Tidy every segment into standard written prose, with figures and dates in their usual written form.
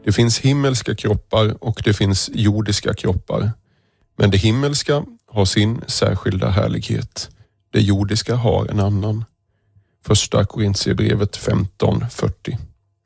Det finns himmelska kroppar och det finns jordiska kroppar. Men det himmelska har sin särskilda härlighet. Det jordiska har en annan. Första Korintierbrevet 15:40.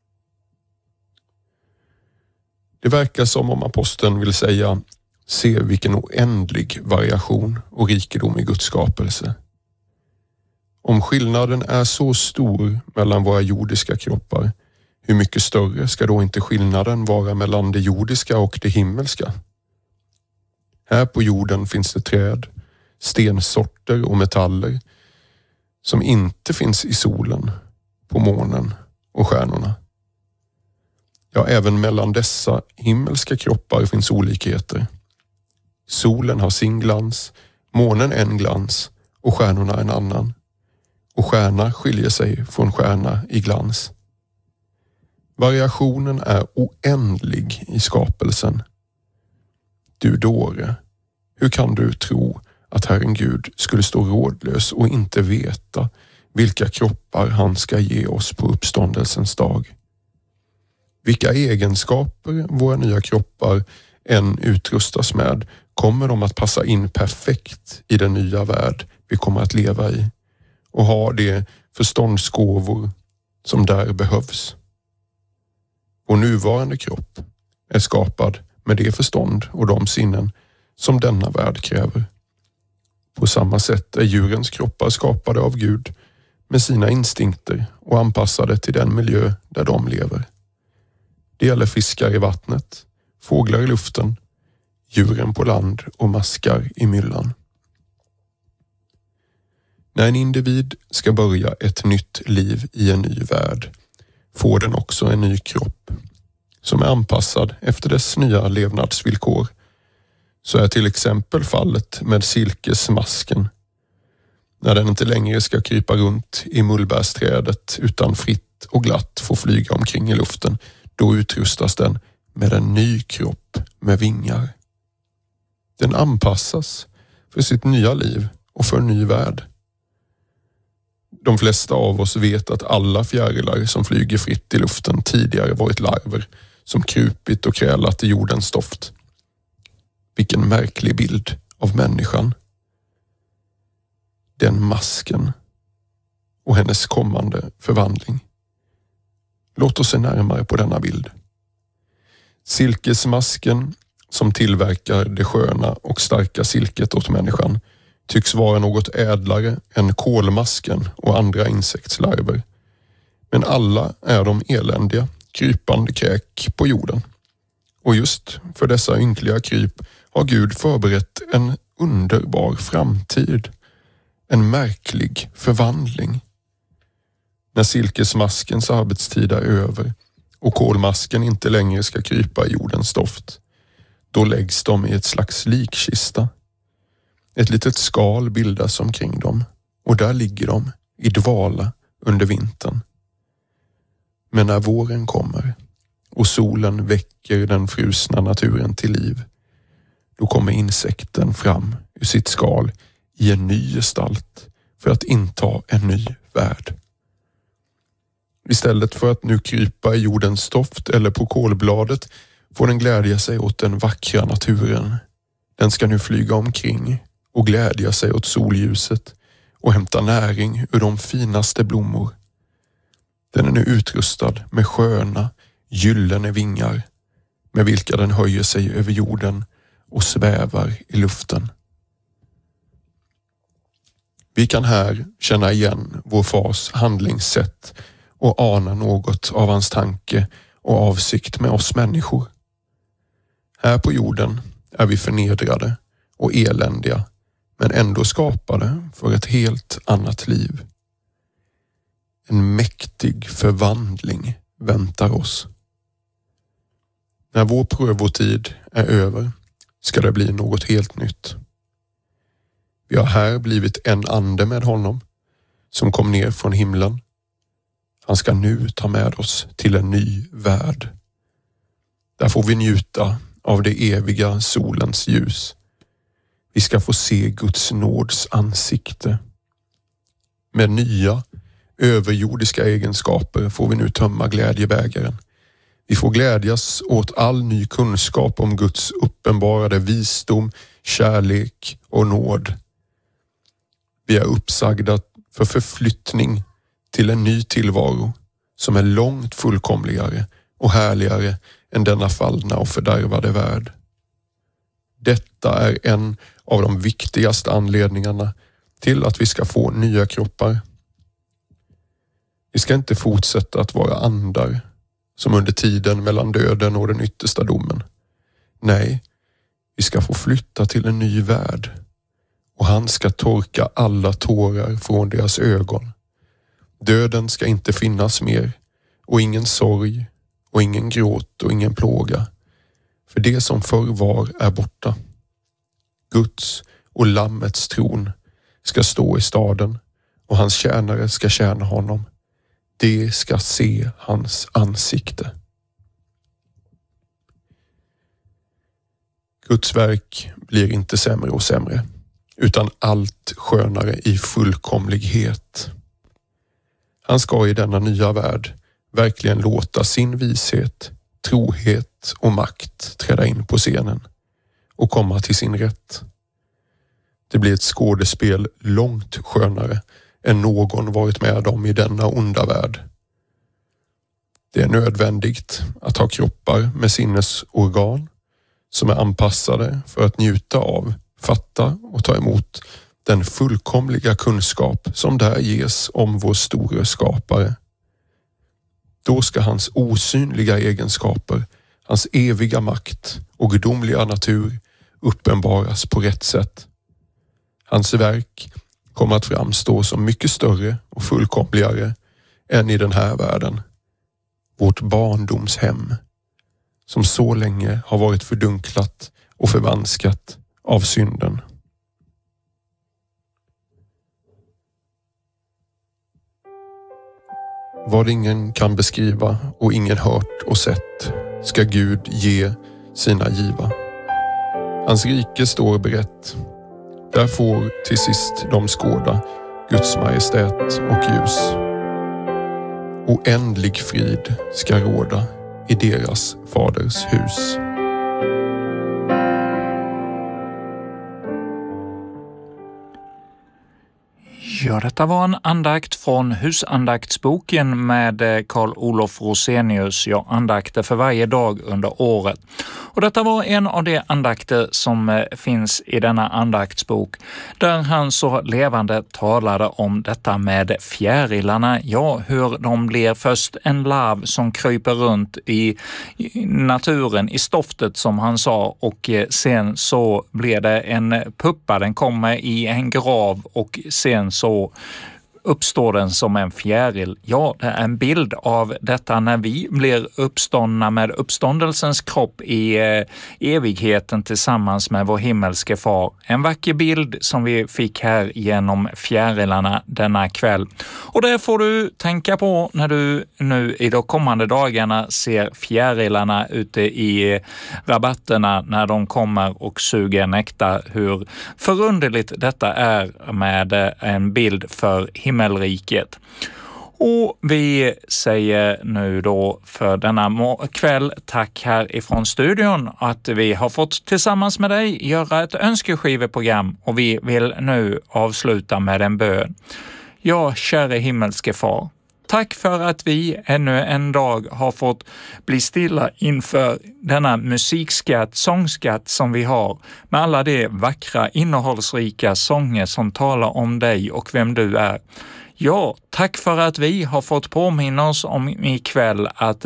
Det verkar som om aposteln vill säga: se vilken oändlig variation och rikedom i Guds skapelse. Om skillnaden är så stor mellan våra jordiska kroppar, hur mycket större ska då inte skillnaden vara mellan det jordiska och det himmelska? Här på jorden finns det träd, stensorter och metaller som inte finns i solen, på månen och stjärnorna. Ja, även mellan dessa himmelska kroppar finns olikheter. Solen har sin glans, månen en glans och stjärnorna en annan. Och stjärna skiljer sig från stjärna i glans. Variationen är oändlig i skapelsen. Du dåre, hur kan du tro att Herren Gud skulle stå rådlös och inte veta vilka kroppar han ska ge oss på uppståndelsens dag? Vilka egenskaper våra nya kroppar än utrustas med kommer de att passa in perfekt i den nya värld vi kommer att leva i och ha de förståndsgåvor som där behövs. Vår nuvarande kropp är skapad med det förstånd och de sinnen som denna värld kräver. På samma sätt är djurens kroppar skapade av Gud med sina instinkter och anpassade till den miljö där de lever. Det gäller fiskar i vattnet, fåglar i luften, djuren på land och maskar i myllan. När en individ ska börja ett nytt liv i en ny värld får den också en ny kropp som är anpassad efter dess nya levnadsvillkor. Så är till exempel fallet med silkesmasken. När den inte längre ska krypa runt i mullbärsträdet utan fritt och glatt får flyga omkring i luften, då utrustas den med en ny kropp med vingar. Den anpassas för sitt nya liv och för en ny värld. De flesta av oss vet att alla fjärilar som flyger fritt i luften tidigare varit larver som krupit och krälat i jordens doft. Vilken märklig bild av människan. Den masken och hennes kommande förvandling. Låt oss se närmare på denna bild. Silkesmasken som tillverkar det sköna och starka silket åt människan tycks vara något ädlare än kolmasken och andra insektslarver. Men alla är de eländiga, krypande kräk på jorden. Och just för dessa ynkliga kryp har Gud förberett en underbar framtid. En märklig förvandling. När silkesmaskens arbetstid är över och kolmasken inte längre ska krypa i jordens doft, då läggs de i ett slags likkista. Ett litet skal bildas omkring dem och där ligger de i dvala under vintern. Men när våren kommer och solen väcker den frusna naturen till liv, då kommer insekten fram ur sitt skal i en ny gestalt för att inta en ny värld. Istället för att nu krypa i jordens doft eller på kolbladet får den glädja sig åt den vackra naturen. Den ska nu flyga omkring och glädja sig åt solljuset och hämta näring ur de finaste blommor. Den är nu utrustad med sköna, gyllene vingar med vilka den höjer sig över jorden och svävar i luften. Vi kan här känna igen vår fars handlingssätt och ana något av hans tanke och avsikt med oss människor. Här på jorden är vi förnedrade och eländiga, men ändå skapade för ett helt annat liv. En mäktig förvandling väntar oss. När vår prövotid är över ska det bli något helt nytt. Vi har här blivit en ande med honom som kom ner från himlen. Han ska nu ta med oss till en ny värld. Där får vi njuta av det eviga solens ljus. Vi ska få se Guds nåds ansikte. Med nya, överjordiska egenskaper får vi nu tömma glädjebägaren. Vi får glädjas åt all ny kunskap om Guds uppenbarade visdom, kärlek och nåd. Vi är uppsagda för förflyttning till en ny tillvaro som är långt fullkomligare och härligare än denna fallna och fördärvade värld. Detta är en av de viktigaste anledningarna till att vi ska få nya kroppar. Vi ska inte fortsätta att vara andar som under tiden mellan döden och den yttersta domen. Nej, vi ska få flytta till en ny värld och han ska torka alla tårar från deras ögon. Döden ska inte finnas mer och ingen sorg och ingen gråt och ingen plåga. För det som förr var är borta. Guds och Lammets tron ska stå i staden och hans tjänare ska tjäna honom. De ska se hans ansikte. Guds verk blir inte sämre och sämre, utan allt skönare i fullkomlighet. Han ska i denna nya värld verkligen låta sin vishet, trohet och makt träda in på scenen och komma till sin rätt. Det blir ett skådespel långt skönare än någon varit med om i denna onda värld. Det är nödvändigt att ha kroppar med sinnesorgan som är anpassade för att njuta av, fatta och ta emot den fullkomliga kunskap som där ges om vår store skapare. Då ska hans osynliga egenskaper, hans eviga makt och gudomliga natur uppenbaras på rätt sätt. Hans verk kommer att framstå som mycket större och fullkomligare än i den här världen. Vårt barndomshem, som så länge har varit fördunklat och förvanskat av synden. Vad ingen kan beskriva och ingen hört och sett ska Gud ge sina giva. Hans rike står berett. Där får till sist de skåda Guds majestät och ljus. Oändlig frid ska råda i deras faders hus. Ja, detta var en andakt från husandaktsboken med Carl Olof Rosenius. Ja, andakter för varje dag under året. Och detta var en av de andakter som finns i denna andaktsbok, där han så levande talade om detta med fjärilarna. Ja, hur de blir först en larv som kryper runt i naturen, i stoftet som han sa, och sen så blir det en puppa, den kommer i en grav och sen så uppstår den som en fjäril. Ja, det är en bild av detta när vi blir uppståndna med uppståndelsens kropp i evigheten tillsammans med vår himmelske far. En vacker bild som vi fick här genom fjärilarna denna kväll. Och det får du tänka på när du nu i de kommande dagarna ser fjärilarna ute i rabatterna när de kommer och suger nektar. Hur förunderligt detta är med en bild för himmelriket. Och vi säger nu då för denna kväll tack här ifrån studion att vi har fått tillsammans med dig göra ett önskeskiveprogram, och vi vill nu avsluta med en bön. Ja, käre himmelske far, tack för att vi ännu en dag har fått bli stilla inför denna musikskatt, sångskatt som vi har, med alla de vackra, innehållsrika sånger som talar om dig och vem du är. Ja, tack för att vi har fått påminna oss om ikväll att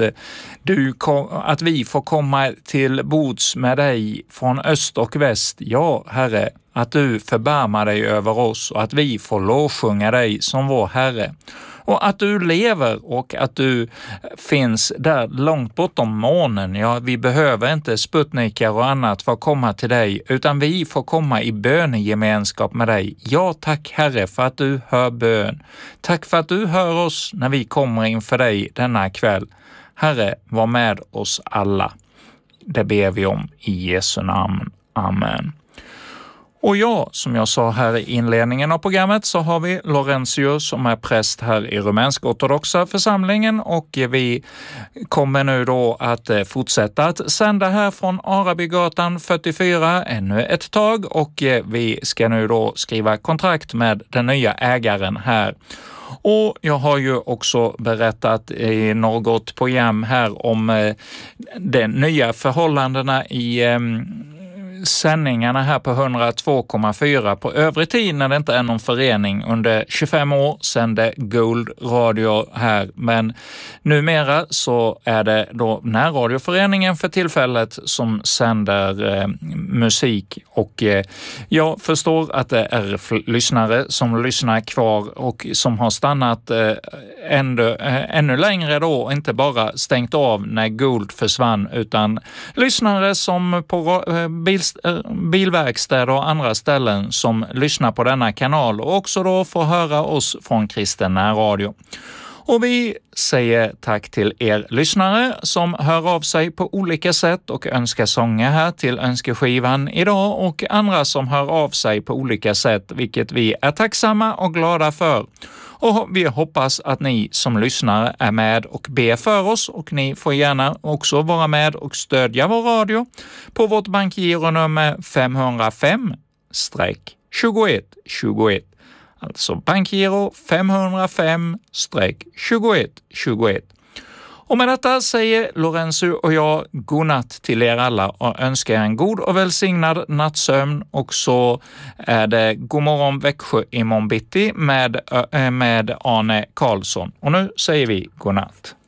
vi får komma till bords med dig från öst och väst. Ja, Herre, att du förbarmar dig över oss och att vi får lovsjunga dig som vår Herre. Och att du lever och att du finns där långt bortom månen. Ja, vi behöver inte sputnikar och annat för att komma till dig, utan vi får komma i bönegemenskap med dig. Ja, tack Herre för att du hör bön. Tack för att du hör oss när vi kommer inför dig denna kväll. Herre, var med oss alla. Det ber vi om i Jesu namn. Amen. Och ja, som jag sa här i inledningen av programmet så har vi Laurențiu som är präst här i rumänsk-ortodoxa församlingen och vi kommer nu då att fortsätta att sända här från Arabygatan 44 ännu ett tag och vi ska nu då skriva kontrakt med den nya ägaren här. Och jag har ju också berättat i något program här om de nya förhållandena i sändningarna här på 102,4 på övrig tid när det inte är någon förening. Under 25 år sände Gold Radio här, men numera så är det då närradioföreningen för tillfället som sänder musik och jag förstår att det är lyssnare som lyssnar kvar och som har stannat ännu längre då och inte bara stängt av när Gold försvann utan lyssnare som på bilverkstäder och andra ställen som lyssnar på denna kanal och också då får höra oss från Kristen närradio. Och vi säger tack till er lyssnare som hör av sig på olika sätt och önskar sånger här till önskeskivan idag och andra som hör av sig på olika sätt, vilket vi är tacksamma och glada för. Och vi hoppas att ni som lyssnare är med och ber för oss och ni får gärna också vara med och stödja vår radio på vårt bankgironummer 505-2121. Alltså bankgiro 505-2121. Och med detta säger Laurențiu och jag godnatt till er alla och önskar er en god och välsignad nattsömn. Och så är det God morgon Växjö imorgon bitti med Arne Karlsson. Och nu säger vi godnatt.